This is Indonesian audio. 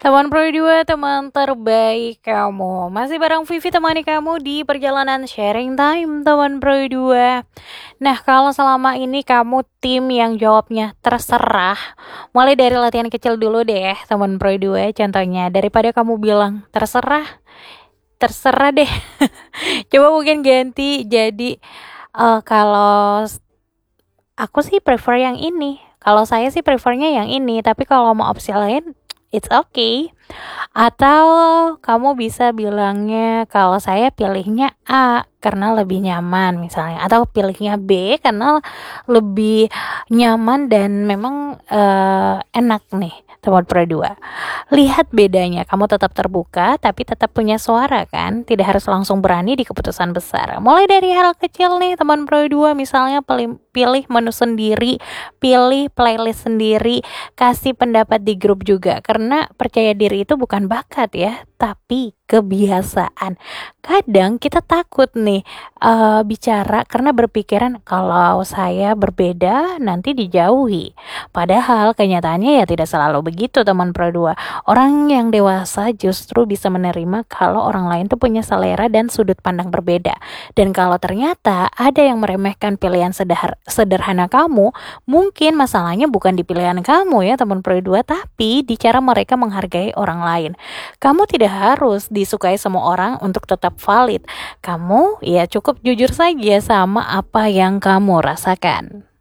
Teman Pro 2, teman terbaik kamu. Masih bareng Vivi temani kamu di perjalanan sharing time teman Pro 2. Nah, kalau selama ini kamu tim yang jawabnya terserah, mulai dari latihan kecil dulu deh teman Pro 2. Contohnya, daripada kamu bilang terserah, terserah deh. Coba mungkin ganti jadi kalau aku sih prefer yang ini. Kalau saya sih prefernya yang ini, tapi kalau mau opsi lain, it's okay. Atau kamu bisa bilangnya kalau saya pilihnya A karena lebih nyaman misalnya, atau pilihnya B karena lebih nyaman dan memang enak nih teman Pro 2. Lihat bedanya, kamu tetap terbuka tapi tetap punya suara kan, tidak harus langsung berani di keputusan besar. Mulai dari hal kecil nih teman Pro 2, misalnya pilih menu sendiri, pilih playlist sendiri, kasih pendapat di grup juga, karena percaya diri itu bukan bakat ya, tapi kebiasaan. Kadang kita takut nih bicara karena berpikiran kalau saya berbeda nanti dijauhi. Padahal kenyataannya ya tidak selalu begitu teman Pro 2. Orang yang dewasa justru bisa menerima kalau orang lain tuh punya selera dan sudut pandang berbeda. Dan kalau ternyata ada yang meremehkan pilihan sederhana kamu, mungkin masalahnya bukan di pilihan kamu ya teman Pro 2, tapi di cara mereka menghargai orang lain. Kamu tidak harus disukai semua orang untuk tetap valid. Kamu ya cukup jujur saja sama apa yang kamu rasakan.